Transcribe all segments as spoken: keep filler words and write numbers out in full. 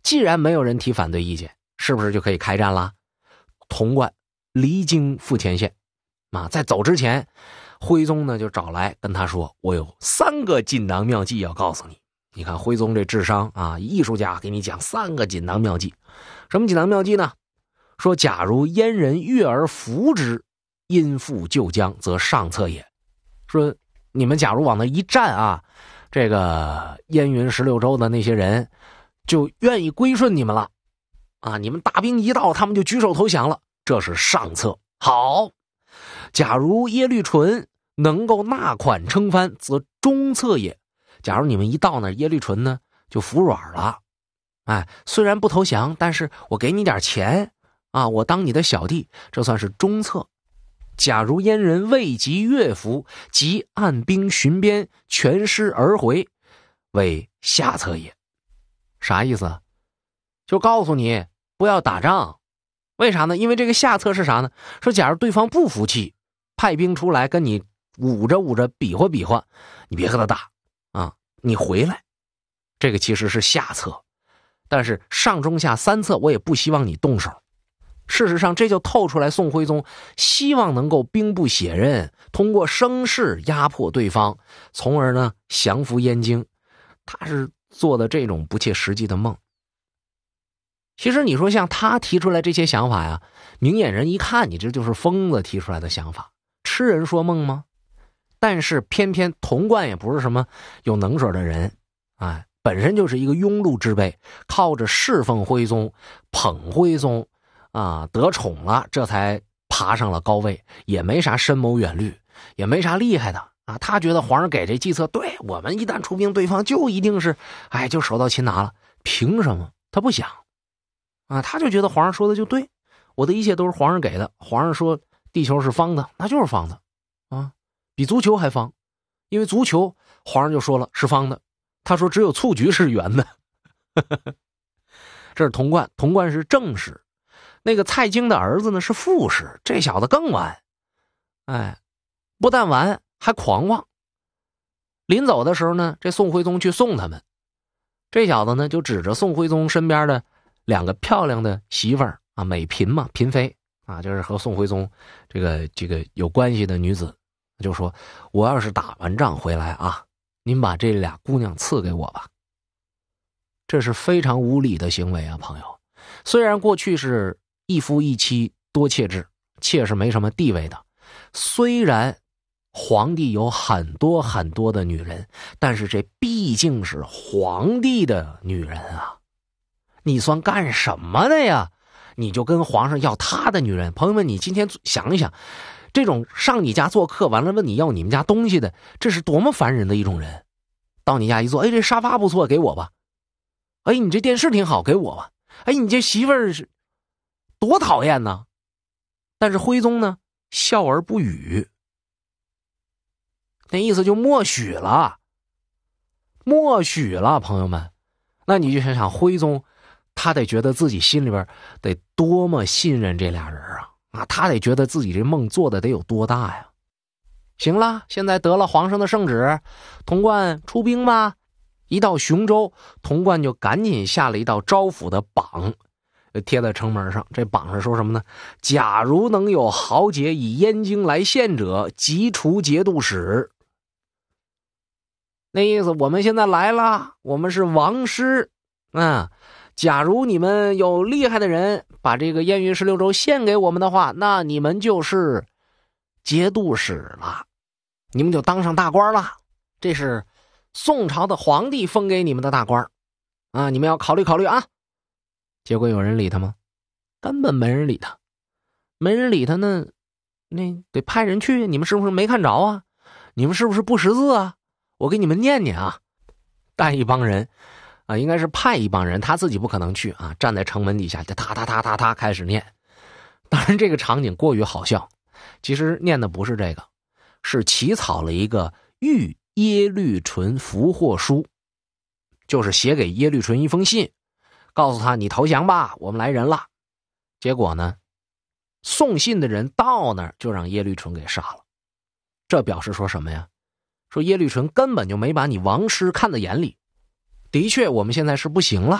既然没有人提反对意见，是不是就可以开战了？童贯离京赴前线啊，在走之前，徽宗呢就找来跟他说，我有三个锦囊妙计要告诉你。你看徽宗这智商啊，艺术家给你讲三个锦囊妙计。什么锦囊妙计呢？说假如燕人悦而服之，因复旧疆，则上策也。说你们假如往那一站啊，这个燕云十六州的那些人就愿意归顺你们了啊！你们大兵一到，他们就举手投降了，这是上策。好，假如耶律淳能够纳款称藩，则中策也。假如你们一到那，耶律淳呢就服软了，哎，虽然不投降，但是我给你点钱啊，我当你的小弟，这算是中策。假如燕人未及乐服，即按兵巡边，全师而回，为下策也。啥意思？就告诉你不要打仗。为啥呢？因为这个下策是啥呢？说假如对方不服气，派兵出来跟你捂着捂着比划比划，你别和他打啊，你回来。这个其实是下策，但是上中下三策我也不希望你动手。事实上这就透出来宋徽宗希望能够兵不血刃，通过声势压迫对方，从而呢降服燕京。他是做的这种不切实际的梦。其实你说像他提出来这些想法呀，明眼人一看，你这就是疯子提出来的想法，痴人说梦吗？但是偏偏童贯也不是什么有能水的人，哎，本身就是一个庸碌之辈，靠着侍奉徽宗，捧徽宗啊，得宠了，这才爬上了高位，也没啥深谋远虑，也没啥厉害的啊。他觉得皇上给这计策，对我们一旦出兵对方，就一定是，哎，就手到擒拿了。凭什么？他不想啊，他就觉得皇上说的就对，我的一切都是皇上给的。皇上说地球是方的，那就是方的啊，比足球还方，因为足球皇上就说了是方的，他说只有蹴鞠是圆的。这是童贯，童贯是正室。那个蔡京的儿子呢是副使，这小子更完，哎，不但完还狂妄。临走的时候呢，这宋徽宗去送他们，这小子呢就指着宋徽宗身边的两个漂亮的媳妇儿啊，美嫔嘛，嫔妃啊，就是和宋徽宗这个这个有关系的女子，就说我要是打完仗回来啊，您把这俩姑娘赐给我吧。这是非常无理的行为啊，朋友。虽然过去是一夫一妻多妾制，妾是没什么地位的，虽然皇帝有很多很多的女人，但是这毕竟是皇帝的女人啊，你算干什么的呀？你就跟皇上要他的女人。朋友们，你今天想一想，这种上你家做客完了问你要你们家东西的，这是多么烦人的一种人。到你家一坐，哎，这沙发不错，给我吧。哎，你这电视挺好，给我吧。哎，你这媳妇儿是多讨厌呢。但是徽宗呢笑而不语，那意思就默许了，默许了。朋友们，那你就想想徽宗他得觉得自己心里边得多么信任这俩人啊啊，他得觉得自己这梦做的得有多大呀。行了，现在得了皇上的圣旨，童贯出兵吧。一到雄州，童贯就赶紧下了一道招抚的榜，贴在城门上。这榜上说什么呢？假如能有豪杰以燕京来献者，即除节度使。那意思我们现在来了，我们是王师啊。假如你们有厉害的人把这个燕云十六州献给我们的话，那你们就是节度使了，你们就当上大官了。这是宋朝的皇帝封给你们的大官啊，你们要考虑考虑啊。结果有人理他吗？根本没人理他，没人理他呢，那得派人去。你们是不是没看着啊？你们是不是不识字啊？我给你们念念啊。带一帮人啊，应该是派一帮人，他自己不可能去啊，站在城门底下，就哒哒哒哒哒开始念。当然这个场景过于好笑，其实念的不是这个，是起草了一个谕耶律淳俘获书，就是写给耶律淳一封信，告诉他你投降吧，我们来人了。结果呢，送信的人到那儿就让耶律淳给杀了。这表示说什么呀？说耶律淳根本就没把你王师看在眼里。的确我们现在是不行了，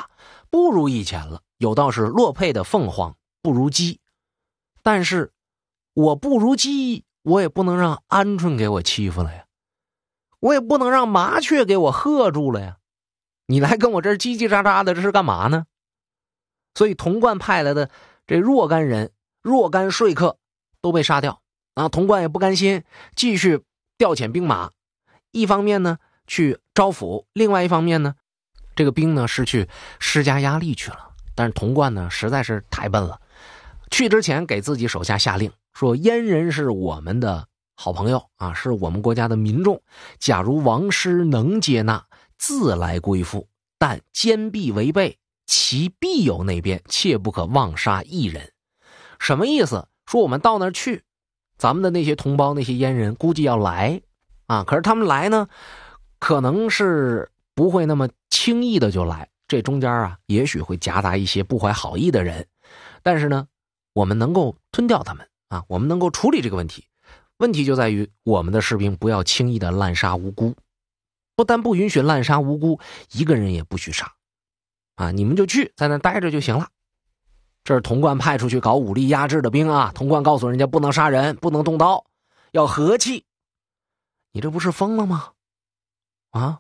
不如以前了。有道是落配的凤凰不如鸡，但是我不如鸡，我也不能让鹌鹑给我欺负了呀，我也不能让麻雀给我吓住了呀。你来跟我这儿叽叽喳喳的，这是干嘛呢？所以童贯派来的这若干人、若干说客都被杀掉啊。童贯也不甘心，继续调遣兵马，一方面呢去招抚，另外一方面呢，这个兵呢是去施加压力去了。但是童贯呢实在是太笨了，去之前给自己手下下令说，燕人是我们的好朋友啊，是我们国家的民众，假如王师能接纳，自来归附，但坚壁违背，其必有那边，切不可妄杀一人。什么意思？说我们到那儿去，咱们的那些同胞那些燕人估计要来啊，可是他们来呢可能是不会那么轻易的就来，这中间啊也许会夹杂一些不怀好意的人，但是呢我们能够吞掉他们啊，我们能够处理这个问题。问题就在于我们的士兵不要轻易的滥杀无辜，不但不允许滥杀无辜，一个人也不许杀啊！你们就去在那待着就行了。这是童贯派出去搞武力压制的兵啊！童贯告诉人家不能杀人，不能动刀，要和气。你这不是疯了吗？啊！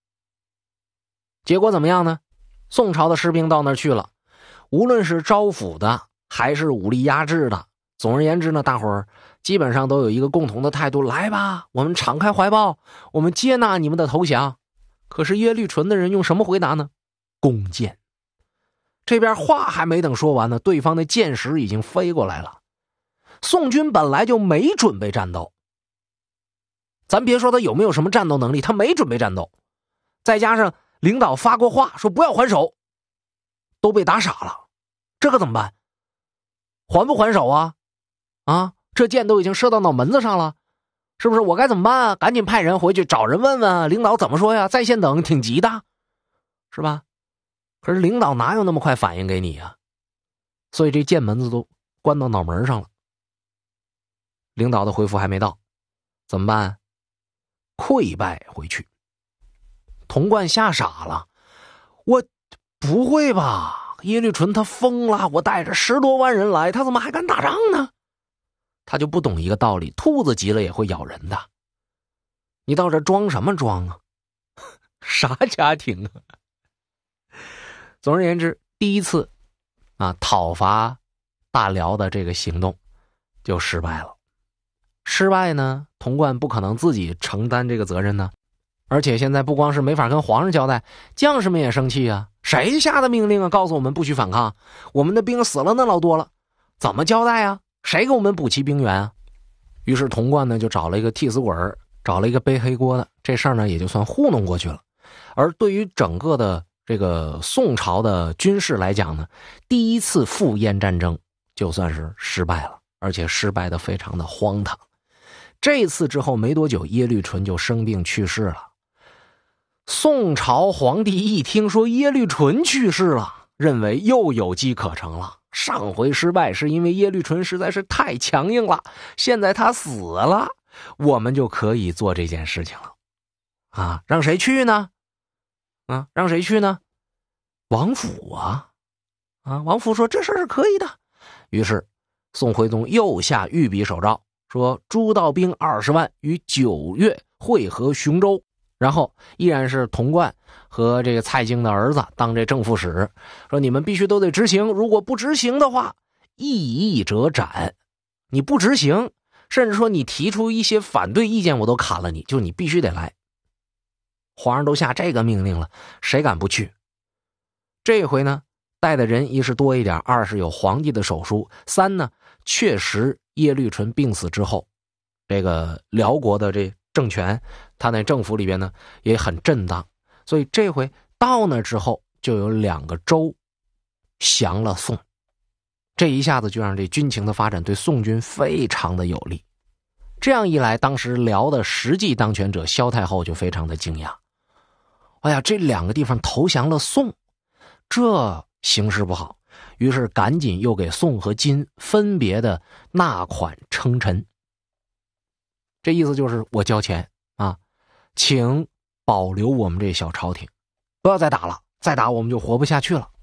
结果怎么样呢？宋朝的士兵到那儿去了，无论是招抚的还是武力压制的，总而言之呢，大伙儿基本上都有一个共同的态度，来吧，我们敞开怀抱，我们接纳你们的投降。可是耶律纯的人用什么回答呢？弓箭。这边话还没等说完呢，对方的箭矢已经飞过来了。宋军本来就没准备战斗，咱别说他有没有什么战斗能力，他没准备战斗，再加上领导发过话说不要还手，都被打傻了，这可怎么办？还不还手啊？啊，这箭都已经射到脑门子上了，是不是？我该怎么办啊？赶紧派人回去找人问问领导怎么说呀，在线等，挺急的，是吧？可是领导哪有那么快反应给你啊？所以这箭门子都关到脑门上了。领导的回复还没到，怎么办？溃败回去。童贯吓傻了，我不会吧？耶律纯他疯了，我带着十多万人来，他怎么还敢打仗呢？他就不懂一个道理，兔子急了也会咬人的。你到这装什么装啊？啥家庭啊？总而言之，第一次啊讨伐大辽的这个行动就失败了。失败呢，童贯不可能自己承担这个责任呢。而且现在不光是没法跟皇上交代，将士们也生气啊！谁下的命令啊？告诉我们不许反抗，我们的兵死了那老多了，怎么交代啊？谁给我们补齐兵员啊？于是童贯呢就找了一个替死鬼，找了一个背黑锅的，这事儿呢也就算糊弄过去了。而对于整个的这个宋朝的军事来讲呢，第一次赴燕战争就算是失败了，而且失败的非常的荒唐。这次之后没多久，耶律纯就生病去世了。宋朝皇帝一听说耶律纯去世了，认为又有机可乘了。上回失败是因为耶律纯实在是太强硬了，现在他死了，我们就可以做这件事情了。啊，让谁去呢？啊，让谁去呢？王府啊！啊，王府说这事儿是可以的。于是宋徽宗又下御笔手诏，说诸道兵二十万于九月会合雄州。然后依然是童贯和这个蔡京的儿子当这正副使，说你们必须都得执行，如果不执行的话，异议者斩。你不执行，甚至说你提出一些反对意见，我都砍了你，就你必须得来。皇上都下这个命令了，谁敢不去？这回呢，带的人一是多一点，二是有皇帝的手书，三呢，确实耶律纯病死之后，这个辽国的这政权，他那政府里边呢也很震荡，所以这回到那之后就有两个州降了宋，这一下子就让这军情的发展对宋军非常的有利。这样一来，当时辽的实际当权者萧太后就非常的惊讶，哎呀，这两个地方投降了宋，这形势不好，于是赶紧又给宋和金分别的纳款称臣。这意思就是我交钱啊，请保留我们这小朝廷，不要再打了，再打我们就活不下去了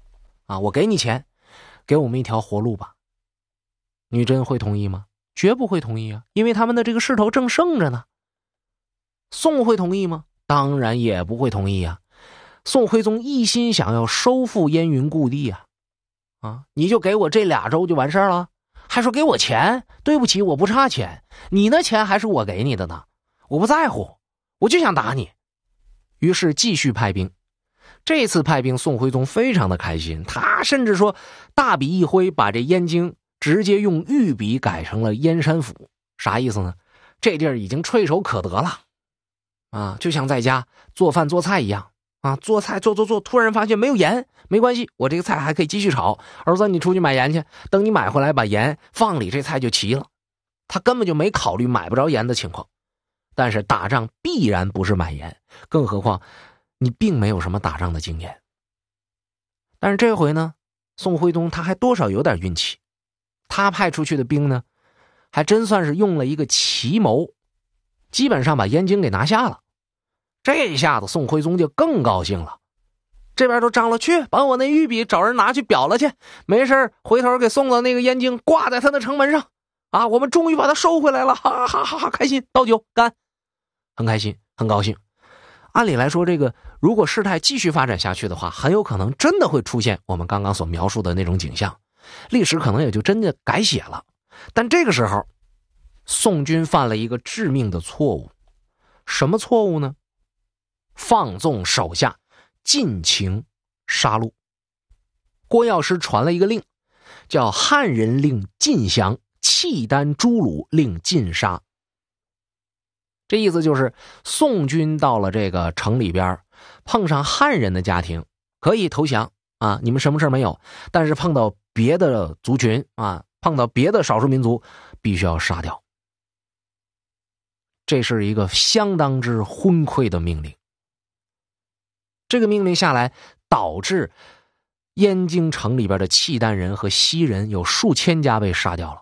啊，我给你钱，给我们一条活路吧。女真会同意吗？绝不会同意啊，因为他们的这个势头正盛着呢。宋会同意吗？当然也不会同意啊。宋徽宗一心想要收复燕云故地啊，啊，你就给我这俩州就完事儿了，还说给我钱？对不起，我不差钱，你那钱还是我给你的呢，我不在乎，我就想打你。于是继续派兵。这次派兵，宋徽宗非常的开心，他甚至说大笔一挥，把这燕京直接用御笔改成了燕山府。啥意思呢？这地儿已经唾手可得了啊，就像在家做饭做菜一样啊，做菜做做做，突然发现没有盐，没关系，我这个菜还可以继续炒。儿子，你出去买盐去，等你买回来把盐放里，这菜就齐了。他根本就没考虑买不着盐的情况。但是打仗必然不是买盐，更何况你并没有什么打仗的经验。但是这回呢，宋徽宗他还多少有点运气，他派出去的兵呢，还真算是用了一个奇谋，基本上把燕京给拿下了。这一下子宋徽宗就更高兴了，这边都张罗去，把我那御笔找人拿去裱了去，没事回头给送到那个燕京，挂在他的城门上啊，我们终于把它收回来了，哈哈哈哈，开心，倒酒干，很开心，很高兴。按理来说，这个如果事态继续发展下去的话，很有可能真的会出现我们刚刚所描述的那种景象，历史可能也就真的改写了。但这个时候，宋军犯了一个致命的错误。什么错误呢？放纵手下，尽情杀戮。郭药师传了一个令，叫汉人令尽降，契丹诸虏令尽杀。这意思就是宋军到了这个城里边，碰上汉人的家庭可以投降啊，你们什么事没有，但是碰到别的族群啊，碰到别的少数民族必须要杀掉。这是一个相当之昏聩的命令。这个命令下来，导致燕京城里边的契丹人和西人有数千家被杀掉了。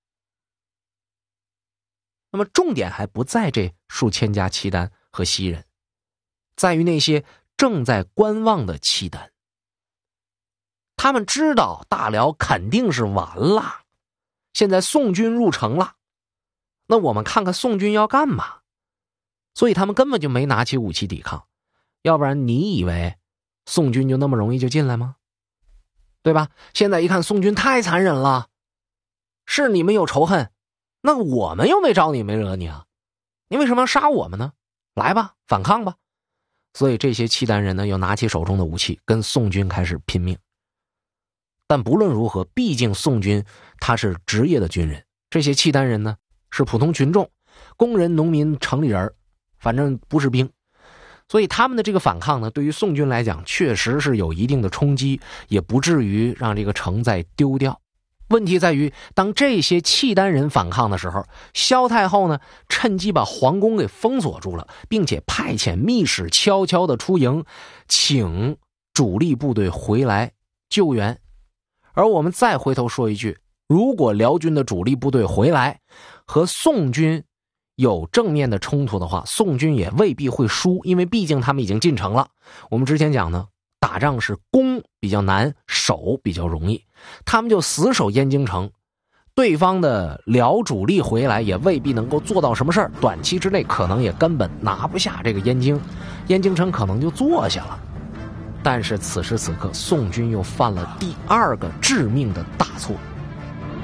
那么重点还不在这数千家契丹和西人，在于那些正在观望的契丹。他们知道大辽肯定是完了，现在宋军入城了，那我们看看宋军要干嘛。所以他们根本就没拿起武器抵抗，要不然你以为宋军就那么容易就进来吗？对吧？现在一看宋军太残忍了，是你们有仇恨，那我们又没招你没惹你啊，你为什么要杀我们呢？来吧，反抗吧。所以这些契丹人呢，又拿起手中的武器跟宋军开始拼命。但不论如何，毕竟宋军他是职业的军人，这些契丹人呢是普通群众，工人、农民、城里人，反正不是兵。所以他们的这个反抗呢，对于宋军来讲确实是有一定的冲击，也不至于让这个城再丢掉。问题在于，当这些契丹人反抗的时候，萧太后呢趁机把皇宫给封锁住了，并且派遣密使悄悄的出营，请主力部队回来救援。而我们再回头说一句，如果辽军的主力部队回来和宋军有正面的冲突的话，宋军也未必会输，因为毕竟他们已经进城了。我们之前讲呢，打仗是攻比较难，守比较容易，他们就死守燕京城，对方的辽主力回来也未必能够做到什么事儿，短期之内可能也根本拿不下这个燕京，燕京城可能就坐下了。但是此时此刻，宋军又犯了第二个致命的大错。